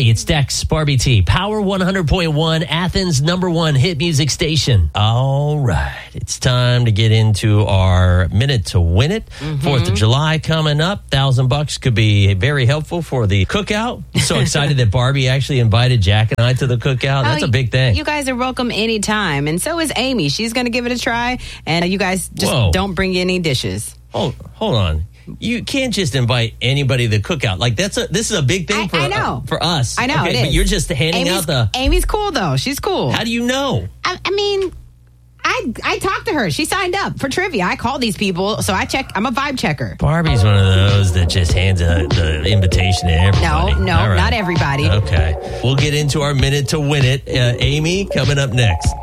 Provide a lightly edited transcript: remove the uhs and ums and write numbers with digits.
Hey, it's Dex, Barbie T, Power 100.1, Athens' #1 hit music station. All right, it's time to get into our minute to win it. 4th of July coming up. $1,000 could be very helpful for the cookout. So excited that Barbie actually invited Jack and I to the cookout. That's a big thing. You guys are welcome anytime. And so is Amy. She's going to give it a try. And you guys just don't bring any dishes. Hold on. You can't just invite anybody to the cookout. Like this is a big thing for us. I know, it is. But you're just handing out the... Amy's cool, though. She's cool. How do you know? I mean, I talked to her. She signed up for trivia. I call these people, so I check. I'm a vibe checker. Barbie's one of those that just hands the invitation to everybody. No, not everybody. Okay. We'll get into our minute to win it. Amy, coming up next.